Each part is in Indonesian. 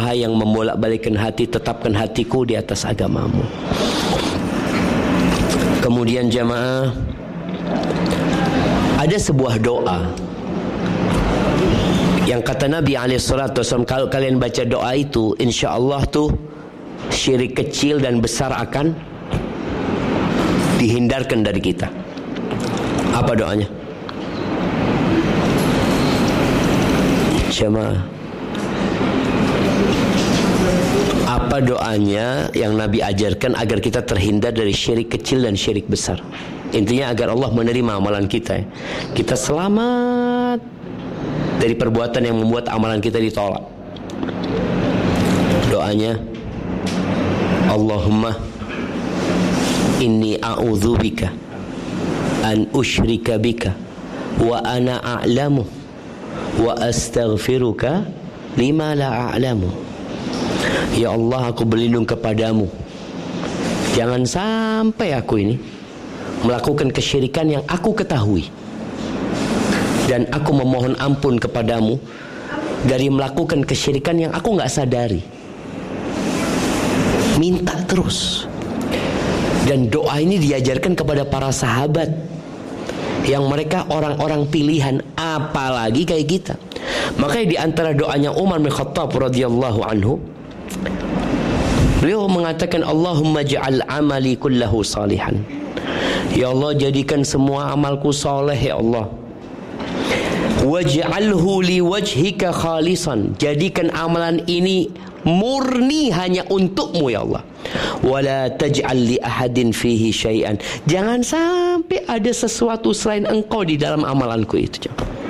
Wahai yang membolak-balikkan hati, tetapkan hatiku di atas agamamu. Kemudian jamaah, ada sebuah doa yang kata Nabi SAW, kalau kalian baca doa itu, insya Allah tuh syirik kecil dan besar akan dihindarkan dari kita. Apa doanya? Jamaah, apa doanya yang Nabi ajarkan agar kita terhindar dari syirik kecil dan syirik besar? Intinya agar Allah menerima amalan kita, kita selamat dari perbuatan yang membuat amalan kita ditolak. Doanya, Allahumma inni a'udzubika an usyrika bika wa ana a'lamu wa astaghfiruka lima la a'lamu. Ya Allah, aku berlindung kepadamu, jangan sampai aku ini melakukan kesyirikan yang aku ketahui, dan aku memohon ampun kepadamu dari melakukan kesyirikan yang aku gak sadari. Minta terus. Dan doa ini diajarkan kepada para sahabat yang mereka orang-orang pilihan, apalagi kayak kita. Makanya di antara doanya Umar bin Khattab radhiyallahu anhu, beliau mengatakan, Allahumma ja'al amali kullahu salihan. Ya Allah, jadikan semua amalku soleh ya Allah. Waj'alhu liwajhika khalisan, jadikan amalan ini murni hanya untukmu ya Allah. Wala taj'al li ahadin fihi syai'an, jangan sampai ada sesuatu selain engkau di dalam amalanku itu.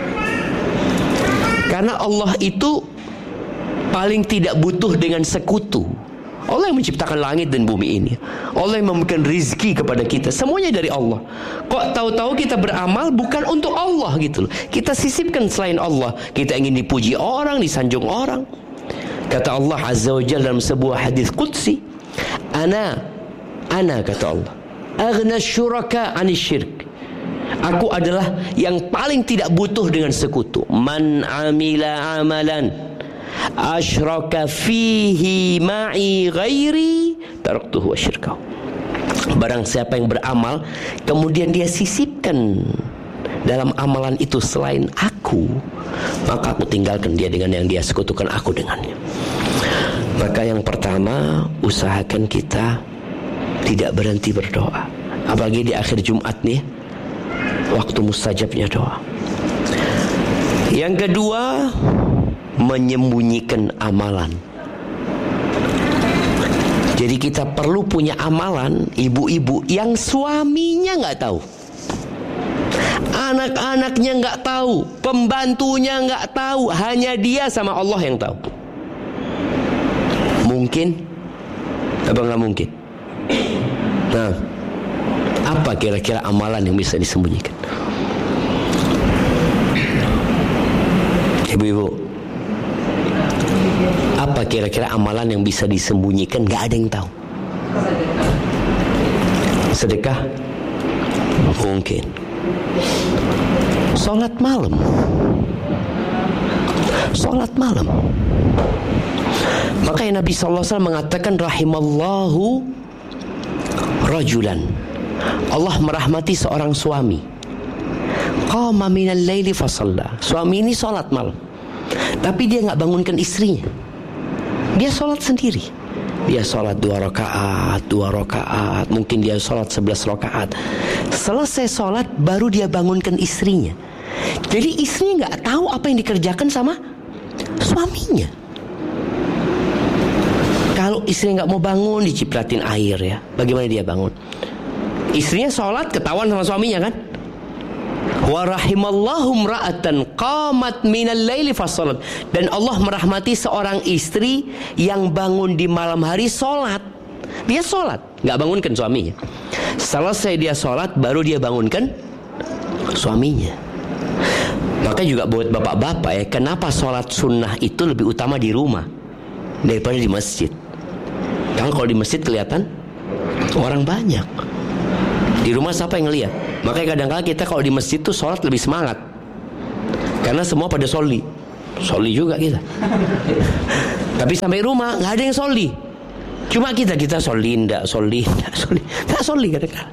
Karena Allah itu paling tidak butuh dengan sekutu. Allah yang menciptakan langit dan bumi ini, Allah yang memberikan rizki kepada kita, semuanya dari Allah. Kok tahu-tahu kita beramal bukan untuk Allah gitu loh. Kita sisipkan selain Allah. Kita ingin dipuji orang, disanjung orang. Kata Allah Azza wa Jalla dalam sebuah hadis qudsi, Ana kata Allah, aghna syuraka 'anis syirk. Aku adalah yang paling tidak butuh dengan sekutu. Man amila amalan asyraka fihi ma'i ghairi taraktuhu wa syirkahu. Barang siapa yang beramal kemudian dia sisipkan dalam amalan itu selain aku, maka aku tinggalkan dia dengan yang dia sekutukan aku dengannya. Maka yang pertama, usahakan kita tidak berhenti berdoa. Apalagi di akhir Jumat nih, waktu mustajabnya doa. Yang kedua, menyembunyikan amalan. Jadi kita perlu punya amalan, ibu-ibu yang suaminya nggak tahu, anak-anaknya nggak tahu, pembantunya nggak tahu, hanya dia sama Allah yang tahu. Mungkin? Apa nggak mungkin? Nah, apa kira-kira amalan yang bisa disembunyikan? Ibu-ibu, apa kira-kira amalan yang bisa disembunyikan, nggak ada yang tahu? Sedekah? Mungkin. Salat malam. Salat malam. Makanya Nabi SAW mengatakan, rahimallahu rajulan, Allah merahmati seorang suami, qama minal laili fasalla. Suami ini salat malam, tapi dia gak bangunkan istrinya. Dia salat sendiri. Dia salat 2 rakaat, mungkin dia salat 11 rakaat. Selesai salat baru dia bangunkan istrinya. Jadi istrinya gak tahu apa yang dikerjakan sama suaminya. Kalau istrinya nggak mau bangun, dicipratin air ya. Bagaimana dia bangun? Istrinya sholat, ketahuan sama suaminya kan? Wa rahimallahu imra'atan qamat minal laili fassalat. Dan Allah merahmati seorang istri yang bangun di malam hari sholat. Dia sholat, nggak bangunkan suaminya. Selesai dia sholat, baru dia bangunkan suaminya. Maka juga buat bapak-bapak ya, kenapa sholat sunnah itu lebih utama di rumah daripada di masjid? Kan kalau di masjid kelihatan orang banyak, di rumah siapa yang ngelihat? Makanya kadang-kadang kita kalau di masjid tuh sholat lebih semangat, karena semua pada soli juga kita. Tapi sampai rumah nggak ada yang soli. Cuma kita soli, nggak soli kadang-kadang.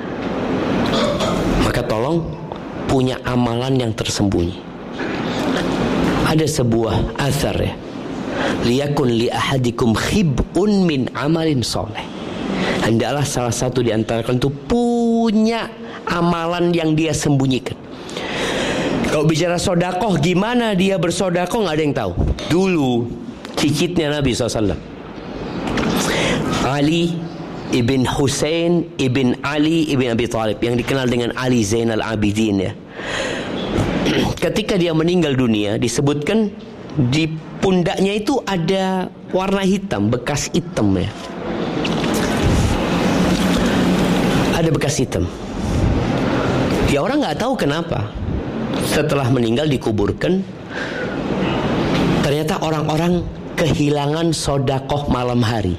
Maka tolong punya amalan yang tersembunyi. Ada sebuah athar ya, liyakun li ahadikum khib'un min amalin soleh. Hendaklah salah satu di antara kalian itu punya amalan yang dia sembunyikan. Kalau bicara sodakoh, gimana dia bersodakoh nggak ada yang tahu. Dulu cicitnya Nabi SAW, Ali ibn Husain ibn Ali ibn Abi Thalib, yang dikenal dengan Ali Zainal Abidin ya. Ketika dia meninggal dunia, disebutkan di pundaknya itu ada warna hitam, bekas hitam ya. Ada bekas hitam. Ya orang nggak tahu kenapa. Setelah meninggal dikuburkan, ternyata orang-orang kehilangan sodakoh malam hari.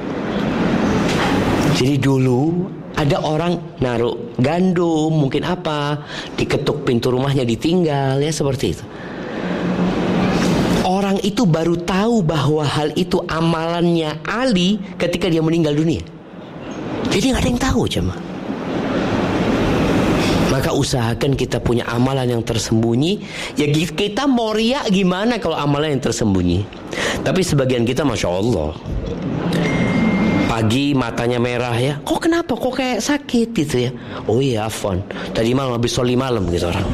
Jadi dulu ada orang naruh gandum, mungkin apa, diketuk pintu rumahnya ditinggal, ya seperti itu. Orang itu baru tahu bahwa hal itu amalannya Ali ketika dia meninggal dunia. Jadi nggak ada yang tahu jemaah. Maka usahakan kita punya amalan yang tersembunyi. Ya kita mau riak gimana kalau amalan yang tersembunyi. Tapi sebagian kita Masya Allah, pagi matanya merah ya. Kok kenapa? Kok kayak sakit gitu ya. Oh iya afwan, tadi malam habis sholi malam gitu orang.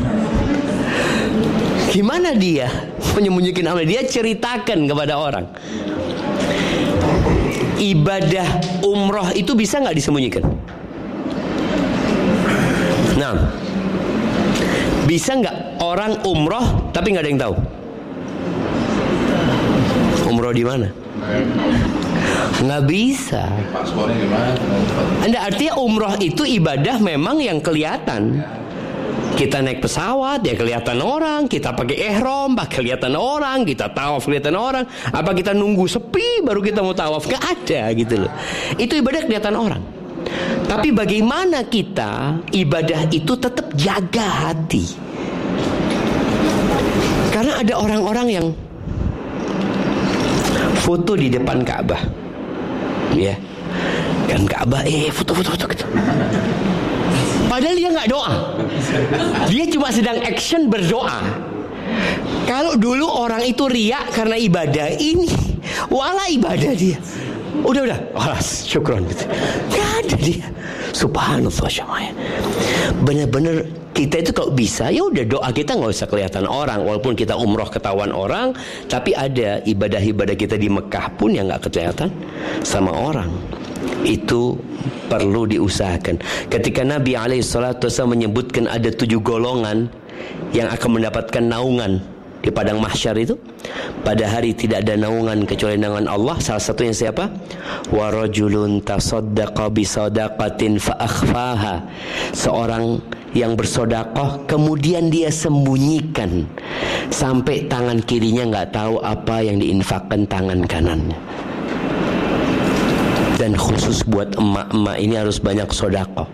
Gimana dia menyembunyikan amalan? Dia ceritakan kepada orang. Ibadah umroh itu bisa gak disembunyikan? Nah, bisa nggak orang umroh tapi nggak ada yang tahu? Umroh di mana? Nggak bisa. Anda artinya umroh itu ibadah memang yang kelihatan. Kita naik pesawat ya kelihatan orang, kita pakai ihram kelihatan orang, kita tawaf kelihatan orang. Apa kita nunggu sepi baru kita mau tawaf? Nggak ada gitu loh. Itu ibadah kelihatan orang. Tapi bagaimana kita ibadah itu tetap jaga hati? Karena ada orang-orang yang foto di depan Ka'bah, ya kan Ka'bah, foto gitu. Padahal dia nggak doa, dia cuma sedang action berdoa. Kalau dulu orang itu riak karena ibadah ini, wala ibadah dia. Udah, alas, syukron gitu. Gak ada dia. Subhanallah syamaya. Benar-benar kita itu kalau bisa, ya udah doa kita nggak usah kelihatan orang. Walaupun kita umroh ketahuan orang, tapi ada ibadah-ibadah kita di Mekah pun yang nggak kelihatan sama orang. Itu perlu diusahakan. Ketika Nabi SAW menyebutkan ada 7 golongan yang akan mendapatkan naungan di padang mahsyar itu, pada hari tidak ada naungan kecuali naungan Allah. Salah satunya siapa? Wa rajulun tasaddaqa bi sadaqatin fa akhfaha. Seorang yang bersedekah kemudian dia sembunyikan sampai tangan kirinya enggak tahu apa yang diinfakkan tangan kanannya. Dan khusus buat emak-emak ini harus banyak sedekah.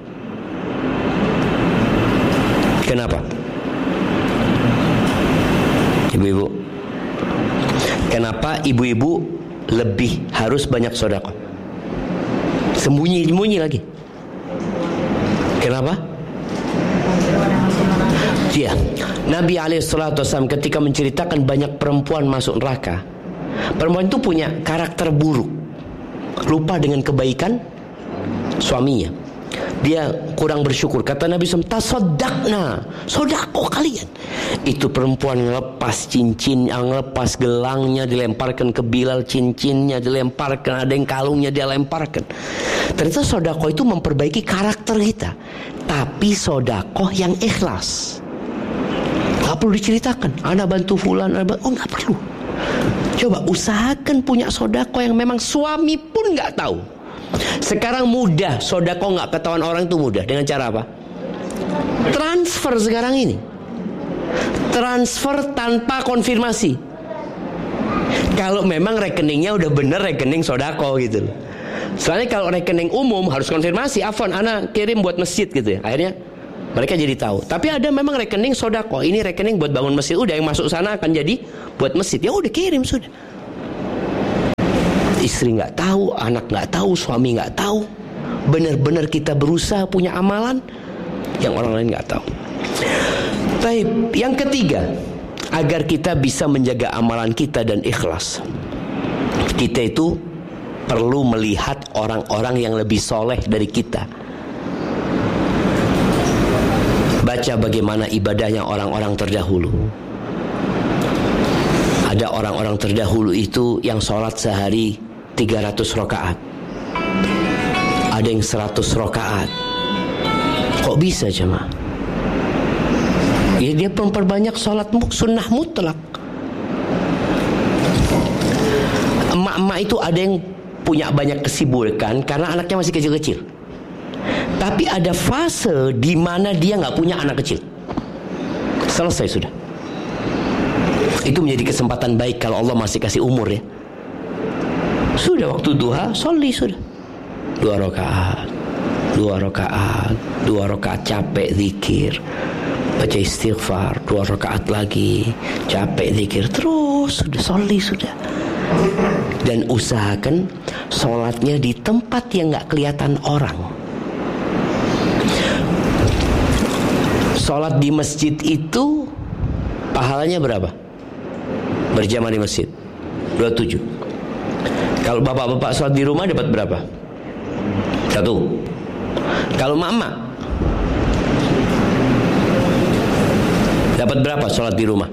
Kenapa? Ibu-ibu, kenapa ibu-ibu lebih harus banyak sedekah? Sembunyi lagi. Kenapa? Ya, Nabi SAW ketika menceritakan banyak perempuan masuk neraka, perempuan itu punya karakter buruk, lupa dengan kebaikan suaminya. Dia kurang bersyukur. Kata Nabi SAW, tasaddaqna, sedekah kalian. Itu perempuan ngelepas cincin, ngelepas gelangnya, dilemparkan ke Bilal, cincinnya dilemparkan, ada yang kalungnya dia lemparkan. Ternyata sedekah itu memperbaiki karakter kita. Tapi sedekah yang ikhlas. Gak perlu diceritakan, ana bantu fulan, gak perlu. Coba usahakan punya sedekah yang memang suami pun gak tahu. Sekarang mudah, sedekah nggak ketahuan orang itu mudah. Dengan cara apa? Transfer sekarang ini. Transfer tanpa konfirmasi. Kalau memang rekeningnya udah bener rekening sedekah gitu. Soalnya kalau rekening umum harus konfirmasi. Afwan, ana kirim buat masjid gitu ya. Akhirnya mereka jadi tahu. Tapi ada memang rekening sedekah. Ini rekening buat bangun masjid. Udah yang masuk sana akan jadi buat masjid. Ya udah kirim sudah. istri nggak tahu, anak nggak tahu, suami nggak tahu. Benar-benar kita berusaha punya amalan yang orang lain nggak tahu. Baik, yang ketiga, agar kita bisa menjaga amalan kita dan ikhlas, kita itu perlu melihat orang-orang yang lebih soleh dari kita. Baca bagaimana ibadahnya orang-orang terdahulu. Ada orang-orang terdahulu itu yang sholat sehari 300 rakaat, ada yang 100 rakaat. Kok bisa jemaah? Ya dia memperbanyak sholat sunnah mutlak. Emak-emak itu ada yang punya banyak kesibukan karena anaknya masih kecil-kecil. Tapi ada fase di mana dia nggak punya anak kecil. Selesai sudah. Itu menjadi kesempatan baik kalau Allah masih kasih umur ya. Sudah waktu duha, sholli sudah. 2 rakaat, 2 rakaat, 2 rakaat capek zikir, baca istighfar, 2 rakaat lagi, capek zikir, terus sudah sholli sudah. Dan usahakan sholatnya di tempat yang nggak kelihatan orang. Sholat di masjid itu pahalanya berapa? Berjamaah di masjid 27. Kalau bapak-bapak sholat di rumah dapat berapa? 1. Kalau mama dapat berapa sholat di rumah?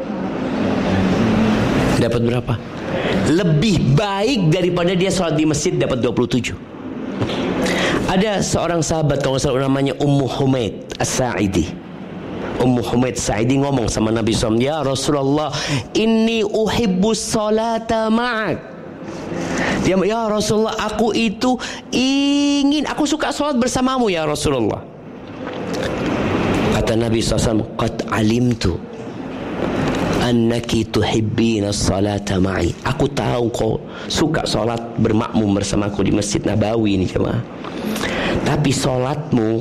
Dapat berapa? Lebih baik daripada dia sholat di masjid dapat 27. Ada seorang sahabat kalau salah namanya Ummu Humaid As-Sa'idi. Ummu Humaid Sa'idi ngomong sama Nabi SAW, ya Rasulullah, inni uhibbus salata ma'ak. Dia, ya Rasulullah, aku itu aku suka sholat bersamamu ya Rasulullah. Kata Nabi SAW, qad alimtu annaki tuhibbina salata ma'i. Aku tahu kau suka sholat bermakmum bersamaku di Masjid Nabawi ini jemaah. Tapi sholatmu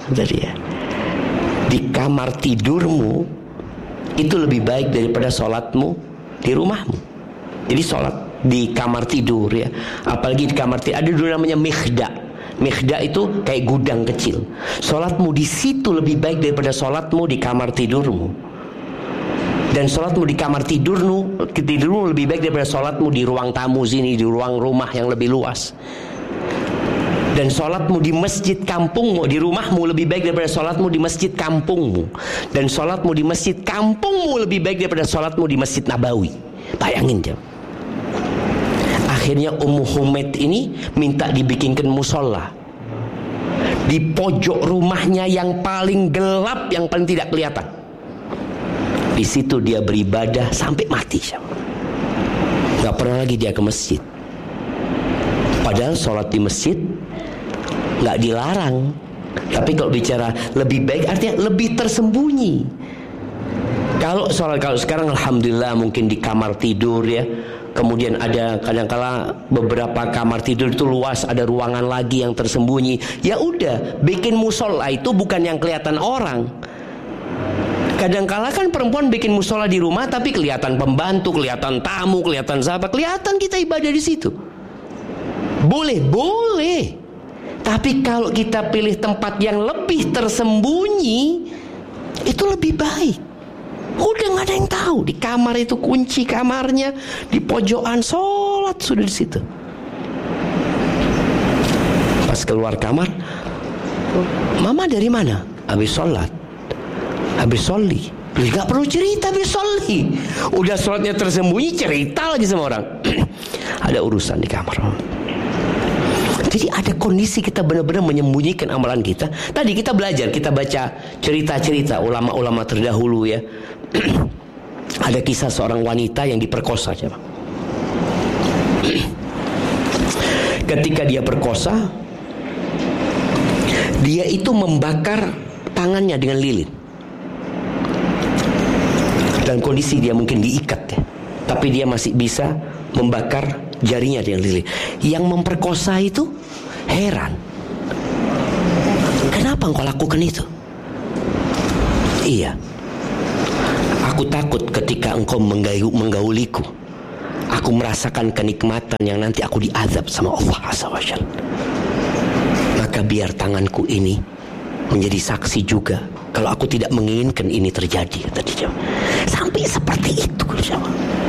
di kamar tidurmu itu lebih baik daripada sholatmu di rumahmu. Jadi sholat di kamar tidur ya, apalagi di kamar tidur ada dulu namanya mikhda. Mikhda itu kayak gudang kecil. Sholatmu di situ lebih baik daripada sholatmu di kamar tidurmu. Dan sholatmu di kamar tidurmu lebih baik daripada sholatmu di ruang tamu sini, di ruang rumah yang lebih luas. Dan sholatmu di masjid kampungmu, di rumahmu lebih baik daripada sholatmu di masjid kampungmu. Dan sholatmu di masjid kampungmu lebih baik daripada sholatmu di Masjid Nabawi. Bayangin jam. Akhirnya Ummu Humaid ini minta dibikinkan musola di pojok rumahnya yang paling gelap, yang paling tidak kelihatan. Di situ dia beribadah sampai mati. Gak pernah lagi dia ke masjid. Padahal sholat di masjid nggak dilarang, tapi kalau bicara lebih baik artinya lebih tersembunyi. Kalau sekarang alhamdulillah mungkin di kamar tidur ya, kemudian ada kadang-kala beberapa kamar tidur itu luas, ada ruangan lagi yang tersembunyi. Ya udah, bikin musola itu bukan yang kelihatan orang. Kadang-kala kan perempuan bikin musola di rumah tapi kelihatan pembantu, kelihatan tamu, kelihatan sahabat, kelihatan kita ibadah di situ. Boleh. Tapi kalau kita pilih tempat yang lebih tersembunyi, itu lebih baik. Udah gak ada yang tahu. Di kamar itu kunci kamarnya, di pojokan sholat sudah di situ. Pas keluar kamar, mama dari mana? Habis sholat, habis sholli. Gak perlu cerita, habis sholli. Udah sholatnya tersembunyi, cerita lagi sama orang. Ada urusan di kamar. Jadi ada kondisi kita benar-benar menyembunyikan amalan kita. Tadi kita belajar, kita baca cerita-cerita ulama-ulama terdahulu ya. Ada kisah seorang wanita yang diperkosa. Ketika dia perkosa, dia itu membakar tangannya dengan lilin. Dalam kondisi dia mungkin diikat ya, tapi dia masih bisa membakar jarinya dengan lilin. Yang memperkosa itu heran, kenapa engkau lakukan itu? Iya, aku takut ketika engkau menggauliku, aku merasakan kenikmatan yang nanti aku diazab sama Allah Azza wa Jalla. Maka biar tanganku ini menjadi saksi juga kalau aku tidak menginginkan ini terjadi, kata dia. Sampai seperti itu, insya Allah.